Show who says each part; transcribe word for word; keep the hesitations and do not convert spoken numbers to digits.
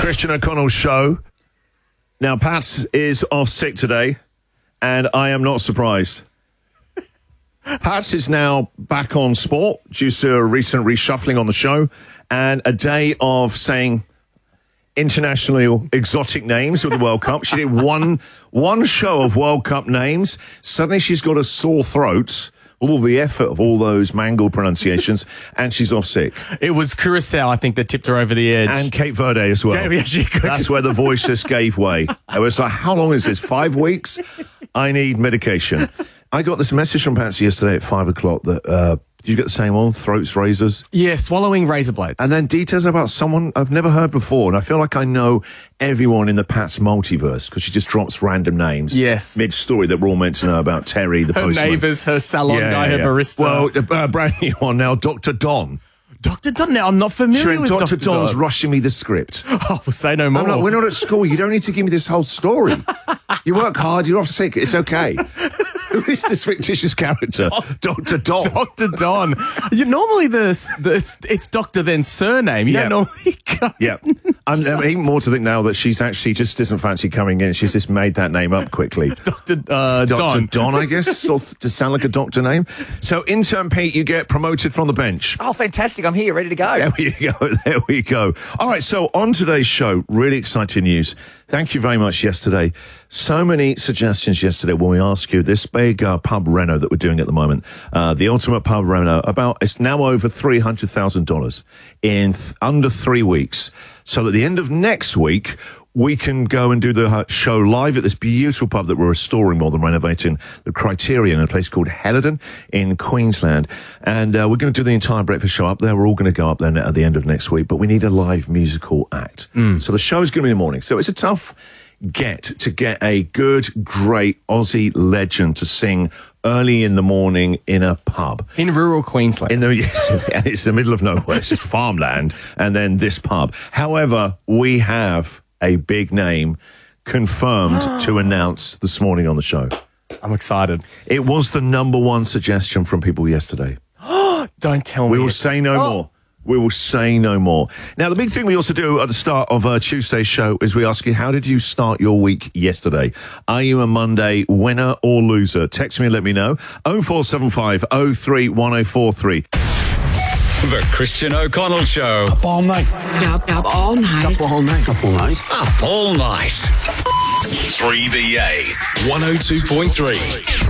Speaker 1: Christian O'Connell Show. Now, Pat is off sick today, and I am not surprised. Pat is now back on sport due to a recent reshuffling on the show and a day of saying internationally exotic names with the World Cup. She did one one show of World Cup names. Suddenly she's got a sore throat. All the effort of all those mangled pronunciations, and she's off sick.
Speaker 2: It was Curacao, I think, that tipped her over the edge.
Speaker 1: And Cape Verde as well.
Speaker 2: Yeah, she could.
Speaker 1: That's where the voice just gave way. I was like, how long is this? Five weeks? I need medication. I got this message from Patsy yesterday at five o'clock that, uh, did you get the same one? Throats, razors?
Speaker 2: Yeah, swallowing razor blades.
Speaker 1: And then details about someone I've never heard before. And I feel like I know everyone in the Pat's multiverse because she just drops random names.
Speaker 2: Yes.
Speaker 1: Mid-story that we're all meant to know about Terry, the
Speaker 2: her
Speaker 1: postman.
Speaker 2: neighbours, her salon
Speaker 1: Yeah,
Speaker 2: guy,
Speaker 1: yeah,
Speaker 2: her
Speaker 1: yeah.
Speaker 2: barista.
Speaker 1: Well, a uh, brand new one now, Doctor Don.
Speaker 2: Doctor Don, now I'm not familiar
Speaker 1: Sure,
Speaker 2: with
Speaker 1: Doctor
Speaker 2: Doctor
Speaker 1: Don's
Speaker 2: Don.
Speaker 1: rushing me the script.
Speaker 2: Oh, we'll say no more.
Speaker 1: I'm like, we're not at school. You don't need to give me this whole story. You work hard. You're off sick. It's okay. Who is this fictitious character? Doctor Don.
Speaker 2: Doctor Don. You normally the, the it's, it's Doctor then surname. You
Speaker 1: Yeah.
Speaker 2: don't normally go.
Speaker 1: Yeah. I'm, I'm even more to think now that she's actually just doesn't fancy coming in. She's just made that name up quickly.
Speaker 2: Doctor Uh,
Speaker 1: Doctor
Speaker 2: Don.
Speaker 1: Don, I guess. Sort of, to sound like a doctor name. So, intern Pete, you get promoted from the bench.
Speaker 3: Oh, fantastic. I'm here, ready to go.
Speaker 1: There we go. There we go. All right. So on today's show, really exciting news. Thank you very much yesterday. So many suggestions yesterday when we asked you this big uh, pub reno that we're doing at the moment, uh, the ultimate pub reno, about it's now over three hundred thousand dollars in th- under three weeks. So at the end of next week, we can go and do the uh, show live at this beautiful pub that we're restoring more than renovating, the Criterion, in a place called Helidon in Queensland. And uh, we're going to do the entire breakfast show up there. We're all going to go up there at the end of next week, but we need a live musical act. Mm. So the show's going to be in the morning. So it's a tough get to get a good, great Aussie legend to sing early in the morning in a pub.
Speaker 2: In rural Queensland.
Speaker 1: In the, yes, and it's the middle of nowhere. It's just farmland and then this pub. However, we have a big name confirmed to announce this morning on the show.
Speaker 2: I'm excited.
Speaker 1: It was the number one suggestion from people yesterday.
Speaker 2: Don't tell me.
Speaker 1: We will
Speaker 2: it's-
Speaker 1: say no
Speaker 2: Oh.
Speaker 1: more. We will say no more. Now, the big thing we also do at the start of uh, Tuesday's show is we ask you, how did you start your week yesterday? Are you a Monday winner or loser? Text me and let me know. oh four seven five oh three one oh four three.
Speaker 4: The Christian O'Connell Show.
Speaker 5: Up all night.
Speaker 6: Up, up all night.
Speaker 5: Up all night. Up all night.
Speaker 4: Up all night. three B A one oh two point three.